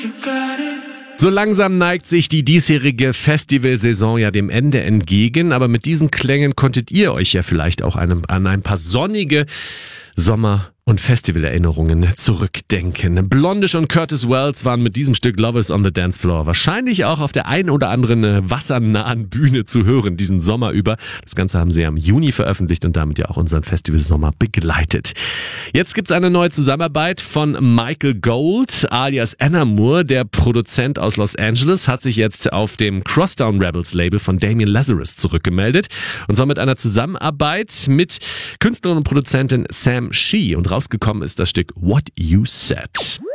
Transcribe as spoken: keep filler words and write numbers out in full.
So langsam neigt sich die diesjährige Festivalsaison ja dem Ende entgegen, aber mit diesen Klängen konntet ihr euch ja vielleicht auch an ein paar sonnige Sommer- und Festivalerinnerungen zurückdenken. Blondish und Curtis Wells waren mit diesem Stück Lovers on the Dance Floor wahrscheinlich auch auf der ein oder anderen wassernahen Bühne zu hören, diesen Sommer über. Das Ganze haben sie ja im Juni veröffentlicht und damit ja auch unseren Festivalsommer begleitet. Jetzt gibt's eine neue Zusammenarbeit von Michael Gold alias Enamur. Der Produzent aus Los Angeles hat sich jetzt auf dem Crosstown Rebels Label von Damien Lazarus zurückgemeldet und zwar mit einer Zusammenarbeit mit Künstlerin und Produzentin Sam Shee und rausgekommen ist das Stück What You Said.